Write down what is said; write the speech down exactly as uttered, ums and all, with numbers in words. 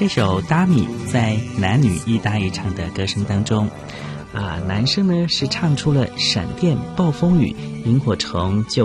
这首《达米》在男女一搭一唱的歌声当中，啊，男生呢是唱出了闪电、暴风雨、萤火虫、救